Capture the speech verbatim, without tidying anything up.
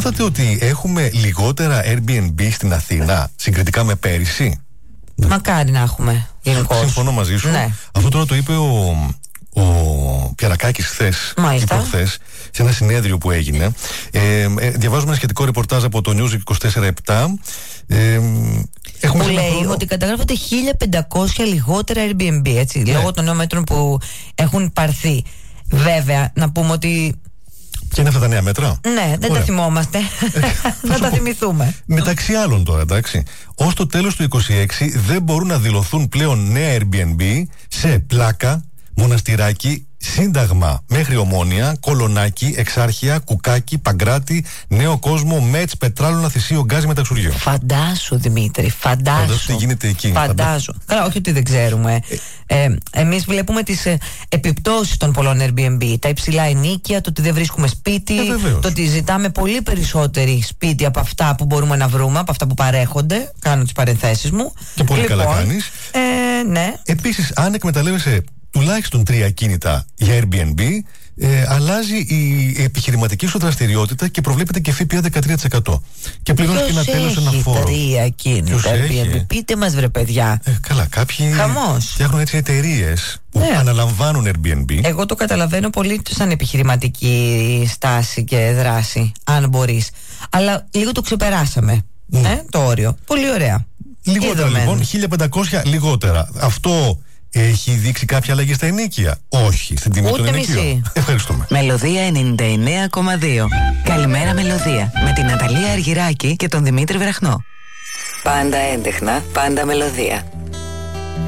μάθατε ότι έχουμε λιγότερα Airbnb στην Αθήνα συγκριτικά με πέρυσι? Μακάρι να έχουμε γενικώς. Συμφωνώ μαζί σου. Ναι. Αυτό τώρα το είπε ο, ο Πιαρακάκης χθες ή προχθές σε ένα συνέδριο που έγινε. Ε, ε, διαβάζουμε ένα σχετικό ρεπορτάζ από το News είκοσι τέσσερα επτά. Ε, που λέει χρόνο... ότι καταγράφονται χίλια πεντακόσια λιγότερα Airbnb, έτσι, ναι. λόγω των νέων μέτρων που έχουν πάρθει. Βέβαια, να πούμε ότι. Και είναι αυτά τα νέα μέτρα. Ναι, δεν Ωραία. τα θυμόμαστε. Να τα θυμηθούμε. Μεταξύ άλλων τώρα, εντάξει. Ως το τέλος του είκοσι έξι δεν μπορούν να δηλωθούν πλέον νέα Airbnb σε Πλάκα, Μοναστηράκι, Σύνταγμα μέχρι Ομόνια, Κολονάκι, Εξάρχεια, Κουκάκι, Παγκράτη, Νέο Κόσμο, Μέτς, Πετράλωνα, Θησίο, Γκάζι, Μεταξουριό. Φαντάσου, Δημήτρη, φαντάσου. Φαντάσου τι γίνεται εκεί. Φαντάσου. Καλά, όχι ότι δεν ξέρουμε. Ε, ε, εμείς βλέπουμε τις ε, επιπτώσεις των πολλών Airbnb. Τα υψηλά ενοίκια, το ότι δεν βρίσκουμε σπίτι, ε, το ότι ζητάμε πολύ περισσότεροι σπίτι από αυτά που μπορούμε να βρούμε, από αυτά που παρέχονται. Κάνω τις παρενθέσεις μου. Και πολύ λοιπόν, καλά κάνεις. Ε, ναι. Επίσης, αν εκμεταλλεύεσαι τουλάχιστον τρία ακίνητα για Airbnb, ε, αλλάζει η επιχειρηματική σου δραστηριότητα και προβλέπεται και ΦΠΑ δεκατρία τοις εκατό. Και πληρώνεις και ένα τέλος ένα φόρο. Τρία ακίνητα Airbnb. Πείτε μας, βρε παιδιά. Ε, καλά, κάποιοι Χαμός. φτιάχνουν έτσι εταιρείες που ναι. αναλαμβάνουν Airbnb. Εγώ το καταλαβαίνω πολύ σαν επιχειρηματική στάση και δράση, αν μπορείς. Αλλά λίγο το ξεπεράσαμε. Mm. Ε, το όριο. Πολύ ωραία. Λιγότερα λοιπόν, χίλια πεντακόσια λιγότερα. Αυτό έχει δείξει κάποια αλλαγή στα ενοίκια? Όχι, στην τιμή των ενοικίων. Ευχαριστούμε. Μελωδία ενενήντα εννέα κόμμα δύο. Καλημέρα Μελωδία, με την Ναταλία Αργυράκη και τον Δημήτρη Βραχνό. Πάντα έντεχνα, πάντα μελωδία.